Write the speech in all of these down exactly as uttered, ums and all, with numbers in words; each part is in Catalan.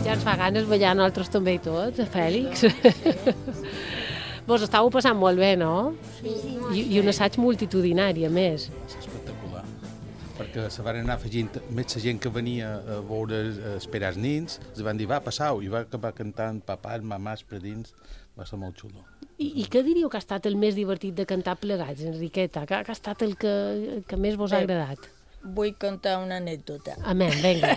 Ja ens fa ganes ballar a nosaltres també i tot, Fèlix. Vos estàveu passant molt bé, no? Sí. I, i un assaig multitudinari, a més. Espectacular. Perquè se van anar afegint més la gent que venia a veure a esperar els nins, els van dir, va, passau, i va acabar cantant papàs, mamàs, per dins, va ser molt xulo. I, I què diríeu que ha estat el més divertit de cantar plegats, Enriqueta? Què, què ha estat el que, que més vos ha agradat? Vull contar una anècdota. Amén, vinga.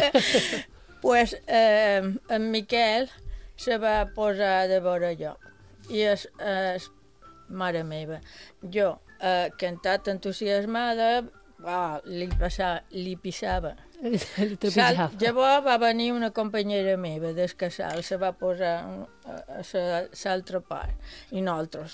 Pues eh, en Miquel se va posar de vora jo. I és, és mare meva. Jo, eh, cantat entusiasmada, ah, li, passava, li pisava. Sal, llavors va venir una companyera meva del casal, se va posar a l'altra part. I nosaltres...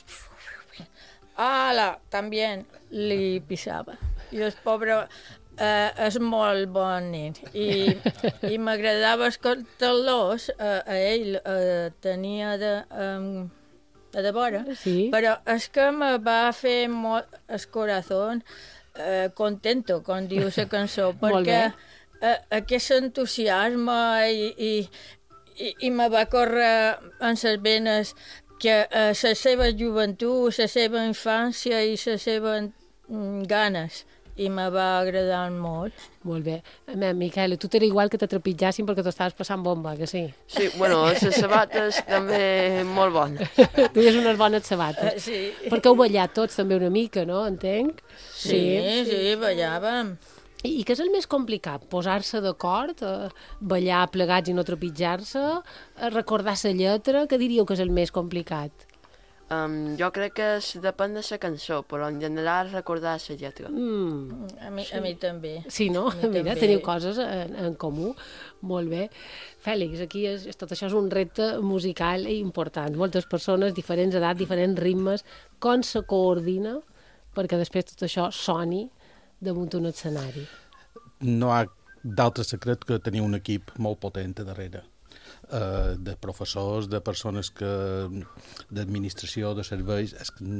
Ala, també li pisava. I el pobre eh, és molt bon nen. I, i m'agradava escoltar-los, eh, a ell eh, tenia de, um, de vora, sí. Però és que me va fer molt el corazón eh, contento, com diu la cançó, perquè eh, aquest entusiasme i, i, i, i me va córrer en les venes que la uh, seva joventut, la seva infància i les seves mm, ganes, i me va agradar molt. Molt bé. Miquel, tu t'era igual que te trepitjassin perquè t'ho estaves passant bomba, que sí? Sí, bueno, les sabates també molt bones. Tenies unes bones sabates. Uh, sí. Perquè heu ballat tots també una mica, no? Entenc? Sí, sí, sí ballàvem. I, I què és el més complicat? Posar-se d'acord? Eh, ballar plegats i no trepitjar-se? Eh, recordar la lletra? Què diríeu que és el més complicat? Um, jo crec que es, depèn de la cançó, però en general recordar la lletra. Mm, a, mi, sí. a mi també. Sí, no? Mi Mira, també. teniu coses en, en comú. Molt bé. Fèlix, aquí és, tot això és un repte musical important. Moltes persones, diferents edats, diferents ritmes. Com se coordina perquè després tot això soni damunt un escenari? No hi ha d'altre secret que tenir un equip molt potent a darrere. Uh, de professors, de persones que d'administració, de serveis,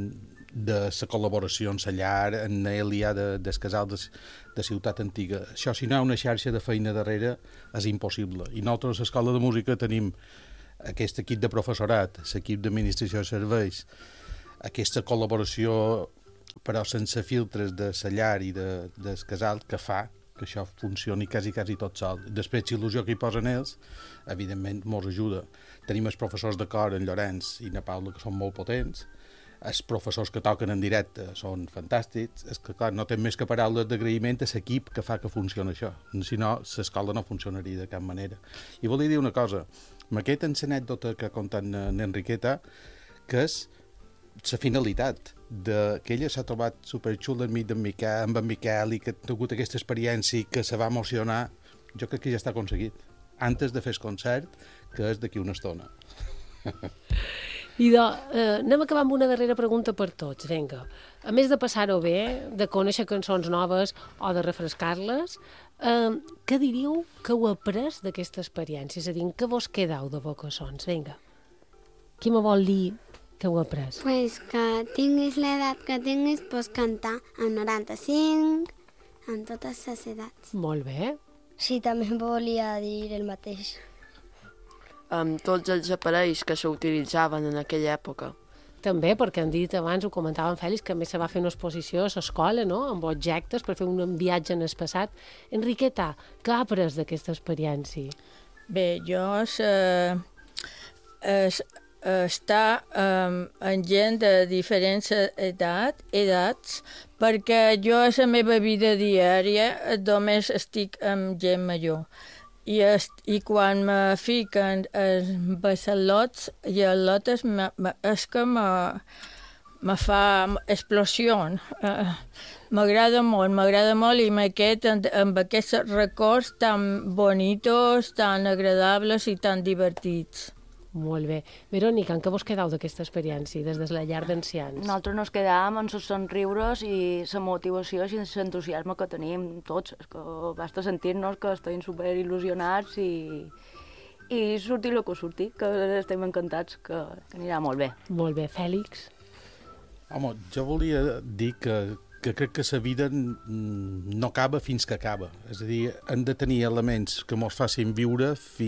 de la col·laboració en la llar, en Elia, de, del casal de, de Ciutat Antiga. Això, si no hi ha una xarxa de feina darrere, és impossible. I nosaltres a l'Escola de Música tenim aquest equip de professorat, l'equip d'administració de serveis, aquesta col·laboració però sense filtres de la llar i de, del casal, que fa que això funcioni quasi, quasi tot sol. Després, l'il·lusió que hi posen ells, evidentment, mos ajuda. Tenim els professors de cor, en Llorenç i na Paula, que són molt potents. Els professors que toquen en directe són fantàstics. És que, clar, no tenen més que paraules d'agraïment a l'equip que fa que funcioni això. Si no, l'escola no funcionaria de cap manera. I volia dir una cosa. Amb aquesta anècdota que ha contat n'Enriqueta, que és la finalitat de que ella s'ha trobat superxula enmig d'en Miquel, amb en Miquel, i que ha tingut aquesta experiència i que se va emocionar, jo crec que ja està aconseguit. Antes de fer el concert, que és d'aquí una estona. I de, eh, anem a acabar amb una darrera pregunta per tots, vinga. A més de passar-ho bé, de conèixer cançons noves o de refrescar-les, eh, què diríeu que heu après d'aquesta experiència? És a dir, què vos quedeu de Bocassons? Vinga. Qui me vol dir que heu après? Pues que tinguis l'edat que tinguis, pots cantar amb noranta-cinc, amb totes les edats. Molt bé. Sí, també volia dir el mateix. Amb tots els aparells que s'utilitzaven en aquella època. També, perquè han dit abans, ho comentàvem Fèlix, que també se va fer una exposició a l'escola, no?, amb objectes per fer un viatge en el passat. Enriqueta, què ha après d'aquesta experiència? Bé, jo eh, es, està um, amb gent de diferents edat, edats, perquè jo a la meva vida diària només estic amb gent major. I, est, i quan me fiquen els bassalots i els lotes, me, me, és que me, me fa explosió. Uh, m'agrada molt, m'agrada molt i m'aquest amb, amb aquests records tan bonitos, tan agradables i tan divertits. Molt bé. Verònica, en què vos quedeu d'aquesta experiència, des de la llar d'ancians? Nosaltres nos quedàvem amb els somriures i la motivació i l'entusiasme que tenim tots. És que basta sentir-nos que estem superil·lusionats i, i sortir el que surti, que estem encantats, que, que anirà molt bé. Molt bé. Fèlix? Home, jo volia dir que, que crec que la vida no acaba fins que acaba. És a dir, hem de tenir elements que ens facin viure fins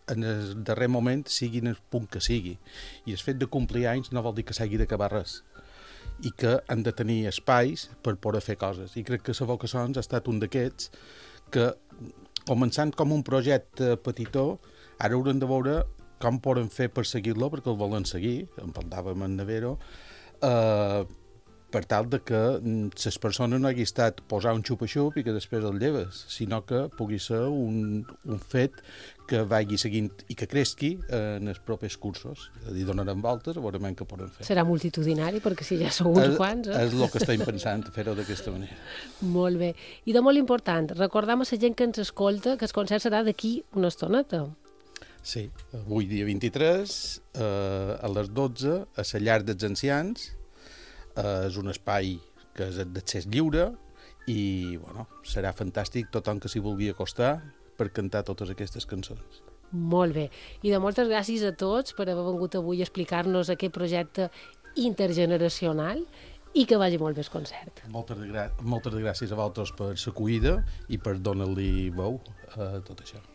en el darrer moment sigui en el punt que sigui. I el fet de complir anys no vol dir que s'hagi d'acabar res i que han de tenir espais per poder fer coses. I crec que la Vocacions ha estat un d'aquests que, començant com un projecte petitó, ara haurem de veure com poden fer per seguir-lo, perquè el volen seguir, en parlàvem en Navero, eh, per tal de que les persones no hagi estat posar un xupa-xup i que després el lleves, sinó que pugui ser un, un fet que vagi seguint i que creixi en els propers cursos. I donarem voltes, a veure què poden fer. Serà multitudinari, perquè si ja sou uns és, quants... Eh? És el que estem pensant, fer-ho d'aquesta manera. Molt bé. I de molt important, recordam a la gent que ens escolta que el concert serà d'aquí una estoneta. Sí, avui dia vint-i-tres, eh, a les dotze, a la llar dels ancians. Eh, és un espai que és d'accés lliure i bueno, serà fantàstic tothom que s'hi vulgui acostar per cantar totes aquestes cançons. Molt bé. I de moltes gràcies a tots per haver vengut avui a explicar-nos aquest projecte intergeneracional i que vagi molt bé el concert. Moltes, gra moltes gràcies a vosaltres per l'acollida i per donar-li veu a tot això.